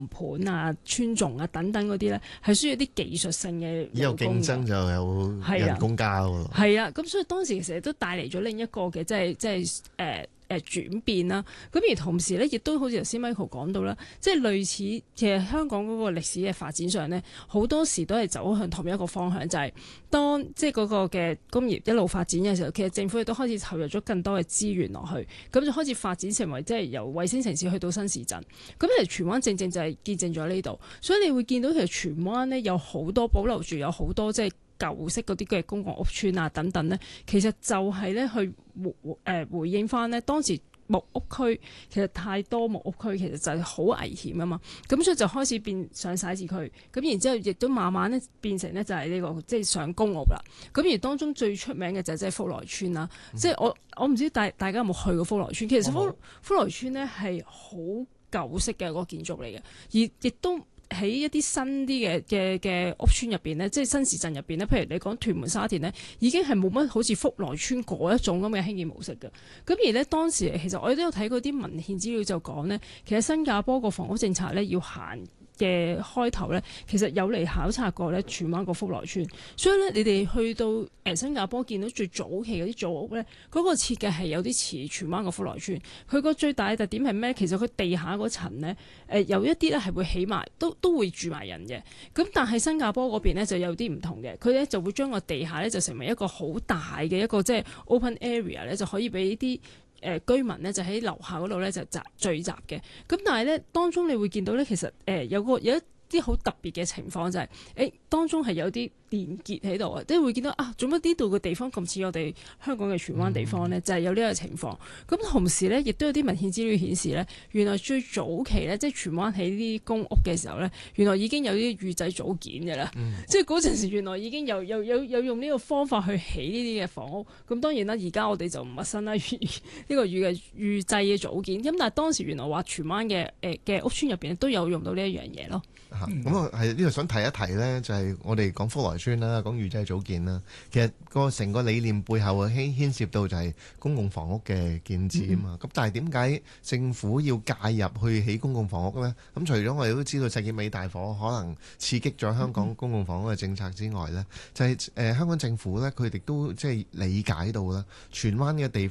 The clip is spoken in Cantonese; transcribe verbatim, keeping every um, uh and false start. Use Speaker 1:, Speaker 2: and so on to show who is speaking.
Speaker 1: 盤啊、村種啊等等嗰啲咧，係需要啲技術性嘅
Speaker 2: 有競爭就有人工加喎。
Speaker 1: 係啊，咁所以當時其實都帶嚟咗另一個嘅即係即係誒誒轉變啦。咁而同時咧，亦都好似頭先 Michael 講到啦，即係類似其實香港嗰個歷史嘅發展上咧，好多時都係走向同一個方向，就係、是、當即係嗰個嘅工業一路發展嘅時候，其實政府亦都開始投入咗更多嘅資源落去，咁就開始發展成為即係由衛星城市去到新市鎮。咁其實荃灣正正就係見證咗呢度，所以你會見到其實荃灣呢有好多保留住有好多即係舊式嗰啲嘅公共屋邨啊等等呢，其實就係咧去回誒、呃、回應翻呢當時木屋區其實太多木屋區其實就係好危險啊嘛，咁所以就開始變上徙置區，咁然之後亦都慢慢咧變成呢就係呢、這個即係、就是、上公屋啦。咁而當中最出名嘅就係即係福來邨啦，嗯、即係我我唔知大大家有冇去過福來邨，其實福福來邨呢係好舊式嘅嗰個建築嚟嘅，而亦都喺一啲新啲嘅嘅嘅屋邨入邊呢，即係新市鎮入邊呢，譬如你講屯門沙田呢，已經係冇乜好似福來邨嗰一種咁嘅興建模式嘅。咁而呢，當時其實我哋都有睇過啲文獻資料就講呢，其實新加坡個房屋政策呢要行嘅開頭咧，其實有嚟考察過咧荃灣個福來邨，所以咧你哋去到誒新加坡見到最早期嗰啲組屋咧，嗰、嗰個設計係有啲似荃灣個福來邨。佢個最大嘅特點係咩？其實佢地下嗰層咧，誒有一啲咧係會起埋，都都會住埋人嘅。咁但係新加坡嗰邊咧就有啲唔同嘅，佢咧就會將個地下咧就成為一個好大嘅一個即係 open area 咧，就可以俾啲誒、呃、居民咧就喺樓下嗰度咧就集聚集嘅，咁但係咧當中你會見到咧，其實誒、呃、有個有一啲好特別嘅情況就係、是、誒當中係有啲連結喺度啊，即係會見到啊，做乜呢度嘅地方咁似我哋香港嘅荃灣地方咧？嗯、就係有呢個情況。咁同時咧，亦都有啲文獻資料顯示咧，原來最早期咧，即係荃灣起呢啲公屋嘅時候咧，原來已經有啲預製組件嘅啦。嗯、即係嗰陣時原來已經有有有有用呢個方法去起呢啲嘅房屋。咁當然啦，而家我哋就唔陌生啦，呢、這個預嘅預製嘅組件。咁但係當時原來話荃灣嘅誒嘅屋邨入邊都有用到呢一樣嘢咯。
Speaker 2: 咁啊，係呢度想提一提咧，就係、是、我哋講福來邨啦，講預製組件啦。其實個成個理念背後啊，牽牽涉到就係公共房屋嘅建設啊嘛。咁、嗯、但係點解政府要介入去起公共房屋咧？咁除咗我哋都知道石硤尾大火可能刺激咗香港公共房屋嘅政策之外咧，嗯、就係、是、誒、呃、香港政府咧，佢哋都即係理解到啦，荃灣嘅地